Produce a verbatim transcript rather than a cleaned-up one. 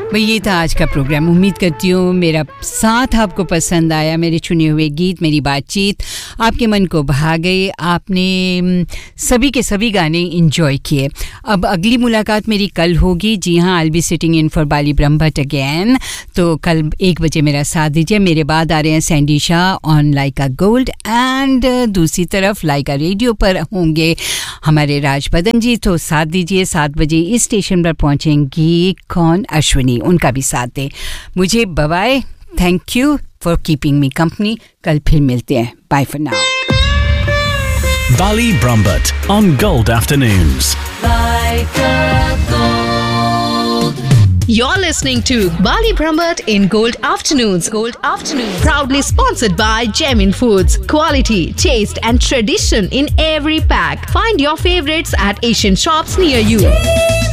भाई ये था आज का प्रोग्राम। उम्मीद करती हूँ मेरा साथ आपको पसंद आया, मेरे चुने हुए गीत, मेरी बातचीत आपके मन को भा गई, आपने सभी के सभी गाने एंजॉय किए। अब अगली मुलाकात मेरी कल होगी। जी हाँ, I will be sitting in for Bali Brahmbhatt again. तो कल एक बजे मेरा साथ दीजिए। मेरे बाद आ रहे हैं Sandy Shah on Lyca gold and दूसरी तरफ लाइका रेडियो पर होंगे हमारे राज बदन जी। तो साथ दीजिए। सात बजे इस स्टेशन पर पहुंचेंगी कौन, अश्विनी, उनका भी साथ दें। मुझे bye, thank you for keeping me company. कल फिर मिलते हैं। Bye for now. Bali Brumbert on Gold Afternoons. Like a gold. You're listening to Bali Brumbert in Gold Afternoons. Gold Afternoons. Proudly sponsored by Gemin Foods. Quality, taste and tradition in every pack. Find your favorites at Asian shops near you.